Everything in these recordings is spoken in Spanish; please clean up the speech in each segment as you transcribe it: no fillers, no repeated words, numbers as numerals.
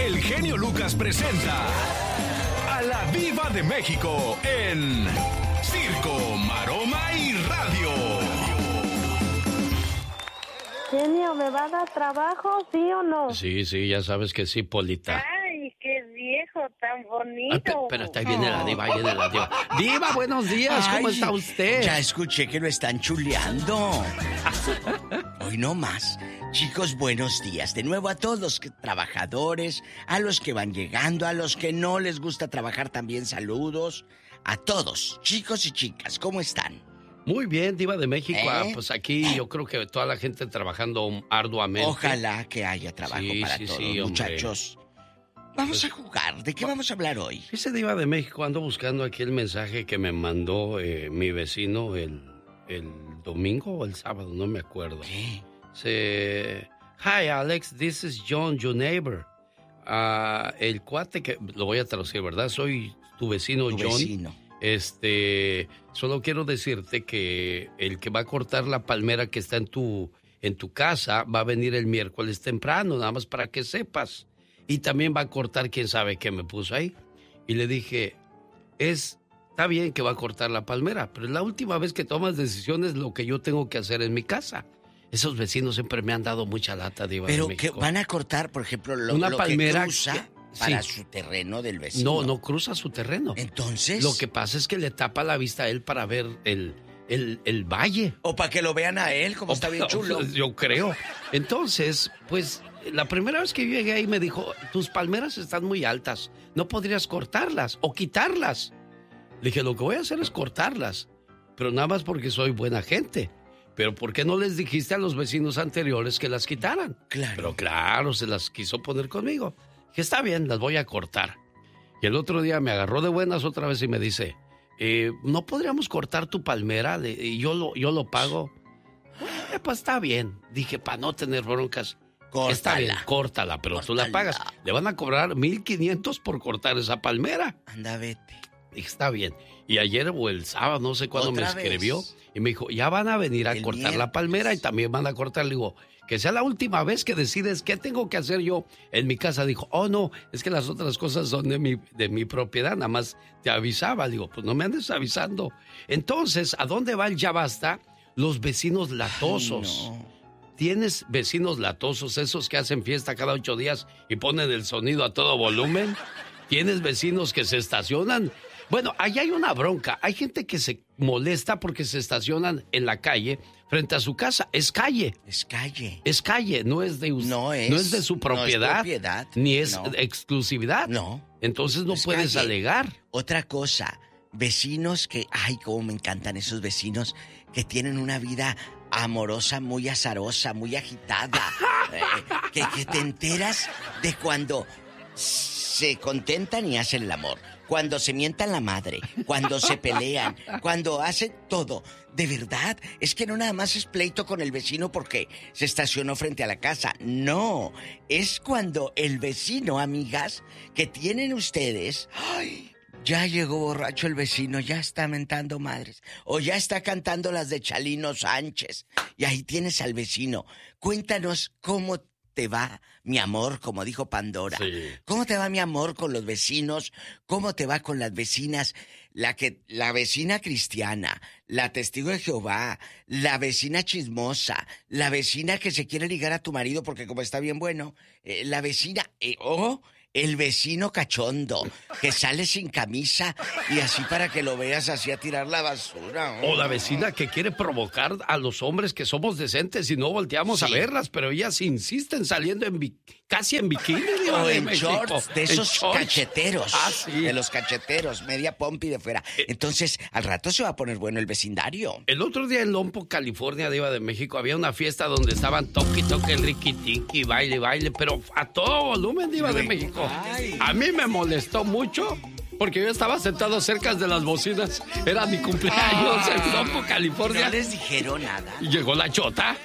el genio Lucas presenta a la Diva de México en Circo, Maroma y Radio. Genio, ¿me va a dar trabajo, sí o no? Sí, ya sabes que sí, Polita. Ay, qué viejo tan bonito. Pero ahí viene la diva, ahí viene la diva. Diva, buenos días, ¿cómo está usted? Ya escuché que lo están chuleando. Hoy no más. Chicos, buenos días. De nuevo a todos los trabajadores, a los que van llegando, a los que no les gusta trabajar también, saludos. A todos, chicos y chicas, ¿cómo están? Muy bien, Diva de México. Pues aquí yo creo que toda la gente trabajando arduamente. Ojalá que haya trabajo para todos, muchachos. Vamos a jugar. ¿De qué vamos a hablar hoy? Ese Diva de México, ando buscando aquí el mensaje que me mandó mi vecino el domingo o el sábado, no me acuerdo. ¿Qué? Hi Alex, this is John, your neighbor. El cuate que lo voy a traducir, ¿verdad? Soy tu vecino, John. Vecino. Solo quiero decirte que el que va a cortar la palmera que está en tu casa va a venir el miércoles temprano, nada más para que sepas. Y también va a cortar quién sabe qué me puso ahí. Y le dije, está bien que va a cortar la palmera, pero es la última vez que tomas decisiones lo que yo tengo que hacer en mi casa. Esos vecinos siempre me han dado mucha lata, Diva de México. Pero que van a cortar, por ejemplo, una lo palmera que cruza para su terreno del vecino. No cruza su terreno. Entonces, lo que pasa es que le tapa la vista a él para ver el valle. O para que lo vean a él, como está bien chulo. Yo creo. Entonces, pues, la primera vez que yo llegué ahí me dijo, tus palmeras están muy altas, no podrías cortarlas o quitarlas. Le dije, lo que voy a hacer es cortarlas, pero nada más porque soy buena gente. Pero ¿por qué no les dijiste a los vecinos anteriores que las quitaran? Claro. Pero claro, se las quiso poner conmigo. Dije, está bien, las voy a cortar. Y el otro día me agarró de buenas otra vez y me dice, ¿no podríamos cortar tu palmera? Y yo lo pago. Pues está bien. Dije, para no tener broncas. Córtala. Está bien, córtala, pero tú la pagas. Le van a cobrar 1,500 por cortar esa palmera. Anda, vete. Dije, está bien. Y ayer o el sábado, no sé cuándo me escribió. Y me dijo, ya van a venir a cortar la palmera y también van a cortar. Le digo, que sea la última vez que decides qué tengo que hacer yo en mi casa. Dijo, oh no, es que las otras cosas son de mi propiedad, nada más te avisaba. Le digo, pues no me andes avisando. Entonces, ¿a dónde va el ya basta? Los vecinos latosos. Ay, no. ¿Tienes vecinos latosos, esos que hacen fiesta cada 8 días y ponen el sonido a todo volumen? ¿Tienes vecinos que se estacionan? Bueno, ahí hay una bronca. Hay gente que se molesta porque se estacionan en la calle frente a su casa. Es calle. Es calle. Es calle, no es de no es de su propiedad, no es propiedad, ni es exclusividad. No. Entonces no puedes calle. alegar. Otra cosa, vecinos que, ay, cómo me encantan esos vecinos que tienen una vida amorosa, muy azarosa, muy agitada. Que te enteras de cuando se contentan y hacen el amor, cuando se mientan la madre, cuando se pelean, cuando hacen todo. De verdad, es que no nada más es pleito con el vecino porque se estacionó frente a la casa. No, es cuando el vecino, amigas, que tienen ustedes... ¡Ay! Ya llegó borracho el vecino, ya está mentando madres. O ya está cantando las de Chalino Sánchez. Y ahí tienes al vecino. Cuéntanos cómo te va, mi amor, como dijo Pandora. Sí. ¿Cómo te va, mi amor, con los vecinos? ¿Cómo te va con las vecinas? La vecina cristiana, la testigo de Jehová, la vecina chismosa, la vecina que se quiere ligar a tu marido porque como está bien bueno, la vecina... el vecino cachondo, que sale sin camisa y así para que lo veas así a tirar la basura. O la vecina que quiere provocar a los hombres que somos decentes y no volteamos a verlas, pero ellas insisten saliendo casi en bikini. O en shorts, de esos shorts. cacheteros. Sí. De los cacheteros, media pompi de fuera. Entonces, al rato se va a poner bueno el vecindario. El otro día en Lompo, California, Diva de México, había una fiesta donde estaban toque, el riqui-tiqui, baile, pero a todo volumen, Diva de México. Ay. A mí me molestó mucho porque yo estaba sentado cerca de las bocinas. Era mi cumpleaños en Lompo, California. No les dijeron nada. Y llegó la chota.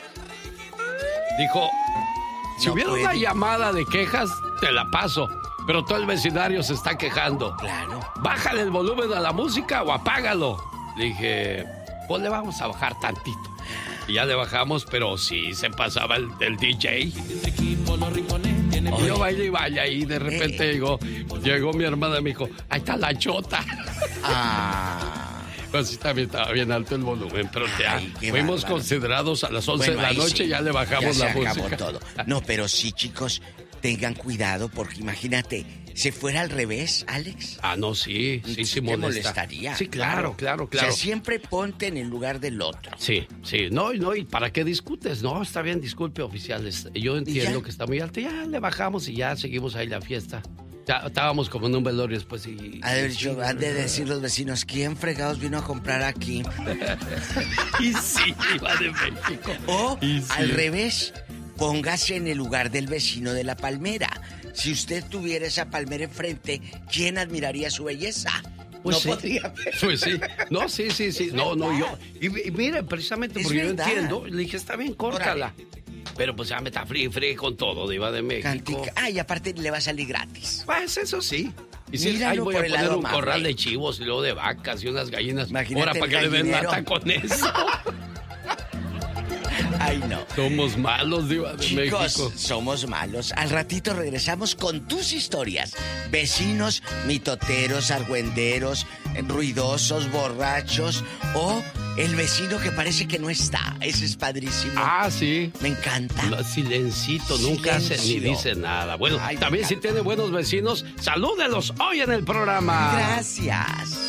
Dijo, si hubiera una llamada de quejas, te la paso. Pero todo el vecindario se está quejando. Claro. Bájale el volumen a la música o apágalo. Le dije, pues le vamos a bajar tantito. Y ya le bajamos, pero sí se pasaba el DJ. Y yo baile y vaya, y de repente llegó mi hermana y me dijo, ahí está la chota. Pues sí, también estaba bien alto el volumen, pero fuimos considerados a las 11 de la noche, ya le bajamos la música. Todo. No, pero sí, chicos, tengan cuidado, porque imagínate, ¿se fuera al revés, Alex? No, sí molestaría. Sí, claro. O sea, siempre ponte en el lugar del otro. Sí, no, ¿y para qué discutes? No, está bien, disculpe, oficiales. Yo entiendo que está muy alto, ya le bajamos y ya seguimos ahí la fiesta. Ya, estábamos como en un velorio después y... Han de decir los vecinos, ¿quién fregados vino a comprar aquí? Y sí, iba de México. O, al revés, póngase en el lugar del vecino de la palmera. Si usted tuviera esa palmera enfrente, ¿quién admiraría su belleza? Pues no sí. podría. Pues sí. No, sí. No, yo... Y mire, precisamente porque yo entiendo, le dije, está bien, córtala. Pero pues ya me está frío con todo, Diva de México. Y aparte le va a salir gratis. Pues eso sí. Y si ahí voy a poner un corral de chivos y luego de vacas y unas gallinas. Ahora para que le den lata con eso. Ay, no. Somos malos, Diva de México. Chicos, somos malos. Al ratito regresamos con tus historias. Vecinos mitoteros, argüenderos, ruidosos, borrachos o el vecino que parece que no está. Ese es padrísimo. Sí. Me encanta. Silencito, nunca hace ni dice nada. Bueno, también si tiene buenos vecinos, salúdelos hoy en el programa. Gracias.